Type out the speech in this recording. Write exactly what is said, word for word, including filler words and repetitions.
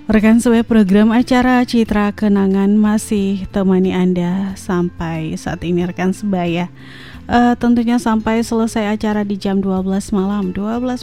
Rekan sebaya, program acara Citra Kenangan masih temani Anda sampai saat ini rekan sebaya. Uh, tentunya sampai selesai acara di jam dua belas malam, dua belas